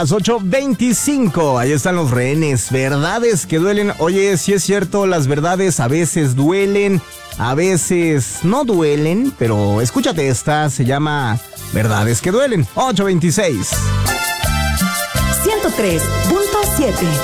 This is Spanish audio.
Las 8:25, ahí están los rehenes. Verdades que duelen. Oye, sí es cierto, las verdades a veces duelen, a veces no duelen, pero escúchate esta, se llama Verdades que duelen. 8:26. 103.7